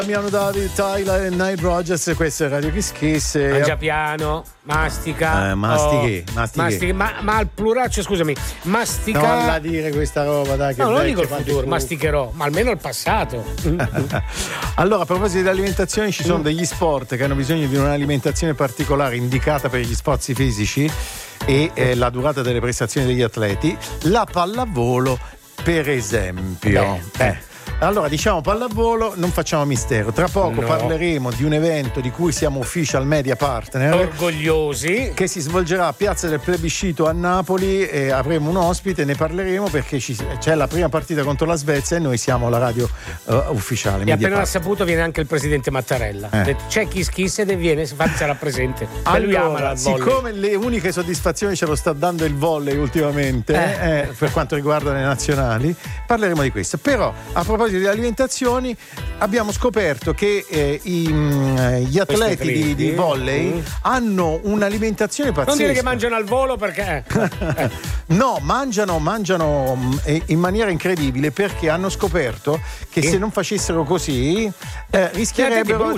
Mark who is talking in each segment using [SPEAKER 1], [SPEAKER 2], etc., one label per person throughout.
[SPEAKER 1] Damiano David, Tyler e Nile Rodgers, questo è Radio Kiss Kiss.
[SPEAKER 2] Mangia piano, mastica.
[SPEAKER 1] Mastichi.
[SPEAKER 2] Ma al plurale, scusami, mastica.
[SPEAKER 1] Non la dire questa roba, dai. Che
[SPEAKER 2] no, non dico il futuro, masticherò, ma almeno il passato.
[SPEAKER 1] Allora, a proposito di alimentazione, ci sono degli sport che hanno bisogno di un'alimentazione particolare indicata per gli sforzi fisici e la durata delle prestazioni degli atleti. La pallavolo, per esempio. Allora, diciamo pallavolo, non facciamo mistero. Tra poco parleremo di un evento di cui siamo official media partner.
[SPEAKER 2] Orgogliosi.
[SPEAKER 1] Che si svolgerà a Piazza del Plebiscito a Napoli e avremo un ospite, ne parleremo perché c'è la prima partita contro la Svezia e noi siamo la radio ufficiale.
[SPEAKER 2] E appena l'ha saputo viene anche il presidente Mattarella. C'è Kiss Kiss ed viene, sarà presente. Lui ama la
[SPEAKER 1] siccome le uniche soddisfazioni ce lo sta dando il volley ultimamente, per quanto riguarda le nazionali, parleremo di questo. Però, a proposito di alimentazioni, abbiamo scoperto che gli atleti di volley hanno un'alimentazione pazzesca.
[SPEAKER 2] Non dire che mangiano al volo perché
[SPEAKER 1] no, mangiano in maniera incredibile, perché hanno scoperto che se non facessero così rischierebbero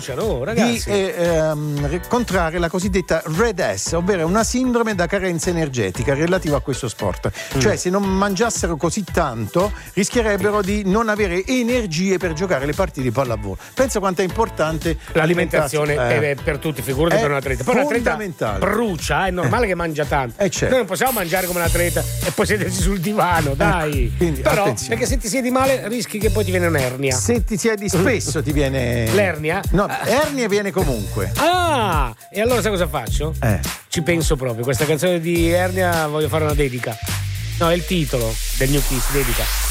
[SPEAKER 1] di contrarre la cosiddetta Red S, ovvero una sindrome da carenza energetica relativa a questo sport. Cioè, se non mangiassero così tanto rischierebbero di non avere energie per giocare le partite di pallavolo. Pensa quanto è importante
[SPEAKER 2] l'alimentazione per tutti, figurati per un atleta. Poi un atleta brucia, è normale che mangia tanto.
[SPEAKER 1] Certo.
[SPEAKER 2] Noi non possiamo mangiare come un atleta e poi sedersi sul divano, dai.
[SPEAKER 1] Quindi,
[SPEAKER 2] però
[SPEAKER 1] attenzione.
[SPEAKER 2] Perché se ti siedi male rischi che poi ti viene un'ernia.
[SPEAKER 1] Se ti siedi spesso ti viene
[SPEAKER 2] l'ernia?
[SPEAKER 1] No, ernia viene comunque.
[SPEAKER 2] E allora sai cosa faccio? Ci penso proprio. Questa canzone di ernia voglio fare una dedica. No, è il titolo del New Kiss, dedica.